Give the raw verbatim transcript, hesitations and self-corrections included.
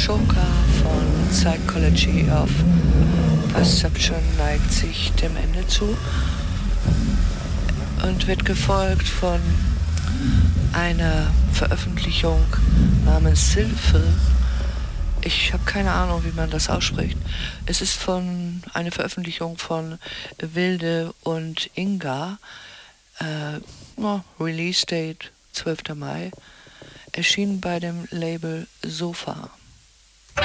Ashoka von Psychology of Perception neigt sich dem Ende zu und wird gefolgt von einer Veröffentlichung namens Silphe. Ich habe keine Ahnung, wie man das ausspricht. Es ist von eine Veröffentlichung von Wilde und Inga. Äh, no, Release Date zwölfter Mai. Erschienen bei dem Label Sofa.